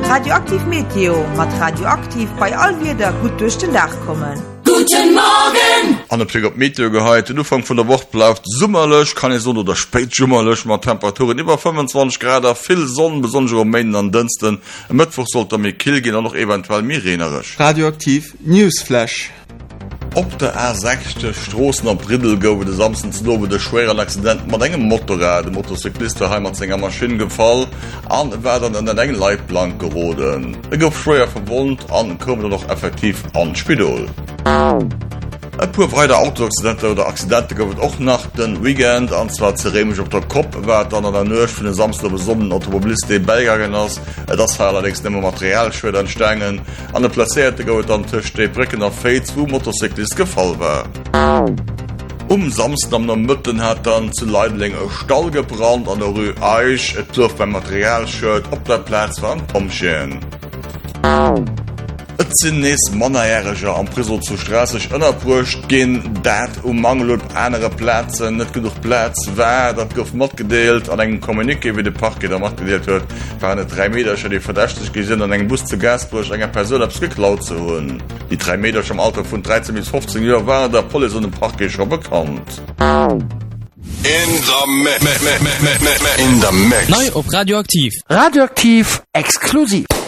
Radioaktiv Meteo mat radioaktiv bei allwieder gut durch den Dach kommen. Guten Morgen! An der Blick op Meteo gehalten, du fang von der Woche bleibt sommerlich, kann ich so oder spät sommerlich, mit Temperaturen über 25 Grad, viel Sonne, besonders am Main an Dünsten. Am Mittwoch sollte mir kill gehen und noch eventuell mehr regnerisch. Radioaktiv Newsflash. Op der A6 Straßen am Bridel gowe de samstens lowe de schweren Accident mat engem Motorrad, de Motorcykliste heimat senger Maschine gefall, an werden an den engen Leitplan geroden. Gouf schwer verwundt, an kommen noch effektiv an Spidol. E puer breiter Autoaccidente oder Accidente gouft och nach den Weekend, anzwar zeremisch op der Kopf, wat an der Nöch vun den samster besonnen Automobilist de Belgagen ass, das war allerdings nimmer Materialschwert entstängen, an der Placierte gouft an Tisch de Brecken auf Fates, wo Motorcyklist gefall war. Samstag am der Mütten hat dann zu Leidling e Stall gebrannt an der Rue Eich, et Luft beim Materialschild op der Platz war Pomschen. Et sinn nees Mannerjäger am Prisel zu strassig ënnerbrucht ginn dat Mangel op enere Plätze net genug Platz wär dat gouf mat gedeelt an engen Kommunike wie de Park der mat gedeelt huet waren 3 Metercher die verdächtig gesinn an eng Bus zu Gasbruch enger Person abs geklaut zu hunn. Die 3 Meter am Alter vun 13 bis 15 Joer waren der Poli an dem Park schon bekannt. In the mix. Neu op Radioaktiv. Radioaktiv exklusiv.